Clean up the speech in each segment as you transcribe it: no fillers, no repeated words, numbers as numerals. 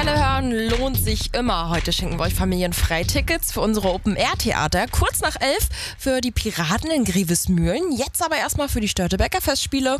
Ostseewelle hören lohnt sich immer. Heute schenken wir euch Familienfreitickets für unsere Open-Air-Theater. Kurz nach 11 für die Piraten in Grevesmühlen. Jetzt aber erstmal für die Störtebeker Festspiele.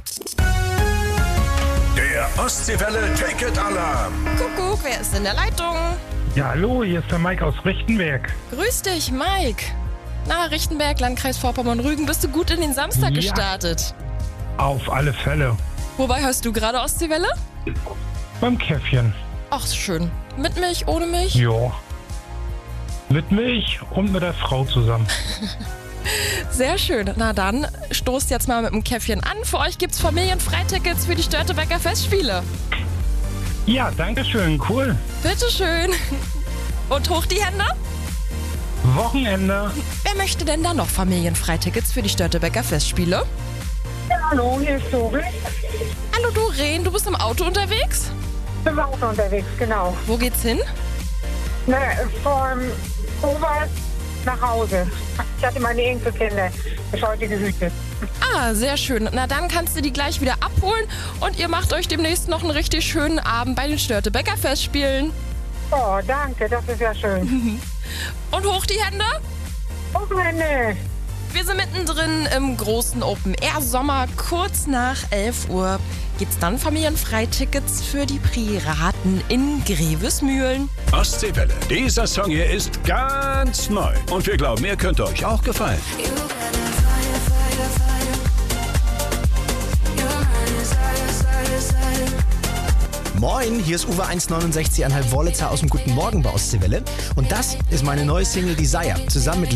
Der Ostseewelle Ticket-Alarm. Kuckuck, wer ist in der Leitung? Ja, hallo, hier ist der Mike aus Richtenberg. Grüß dich, Mike. Na, Richtenberg, Landkreis Vorpommern-Rügen, bist du gut in den Samstag gestartet? Auf alle Fälle. Wobei hörst du gerade Ostseewelle? Beim Käffchen. Ach, schön. Mit Milch, ohne Milch? Ja. Mit Milch und mit der Frau zusammen. Sehr schön. Na dann, stoßt jetzt mal mit dem Käffchen an. Für euch gibt's Familienfreitickets für die Störtebeker Festspiele. Ja, danke schön, cool. Bitteschön. Und hoch die Hände. Wochenende. Wer möchte denn da noch Familienfreitickets für die Störtebeker Festspiele? Ja, hallo, hier ist Doris. Hallo Doreen, du bist im Auto unterwegs? Ich bin auch unterwegs, genau. Wo geht's hin? Na, vom Oberst nach Hause. Ich hatte meine Enkelkinder bis heute gehütet. Ah, sehr schön. Na dann kannst du die gleich wieder abholen und ihr macht euch demnächst noch einen richtig schönen Abend bei den Störtebeker Festspielen. Oh, danke, das ist ja schön. Und hoch die Hände. Wochenende. Wir sind mittendrin im großen Open-Air-Sommer. Kurz nach 11 Uhr gibt's dann Familienfreitickets für die Piraten in Grevesmühlen. Ostseewelle. Dieser Song hier ist ganz neu. Und wir glauben, er könnte euch auch gefallen. Moin, hier ist Uwe 1,69,5 Wollitzer aus dem Guten Morgen bei Ostseewelle. Und das ist meine neue Single Desire, zusammen mit